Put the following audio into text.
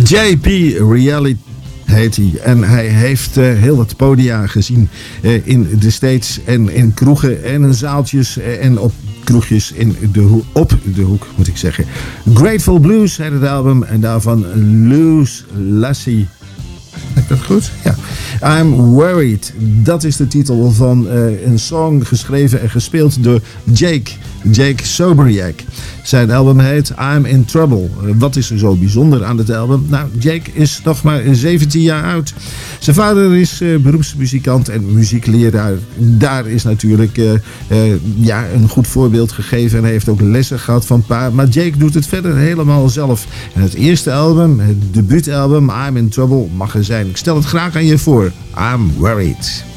JP Reality heet hij. En hij heeft heel wat podia gezien in de States en in kroegen en in zaaltjes en op kroegjes op de hoek, moet ik zeggen. Grateful Blues heet het album en daarvan Lose Lassie. Heb ik dat goed? Ja. I'm Worried. Dat is de titel van een song geschreven en gespeeld door Jake Sobriak. Zijn album heet I'm in Trouble. Wat is er zo bijzonder aan het album? Nou, Jake is nog maar 17 jaar oud. Zijn vader is beroepsmuzikant en muziekleraar. Daar is natuurlijk een goed voorbeeld gegeven en hij heeft ook lessen gehad van pa. Maar Jake doet het verder helemaal zelf. En het eerste album, het debuutalbum I'm in Trouble mag er zijn. Ik stel het graag aan je voor. I'm Worried.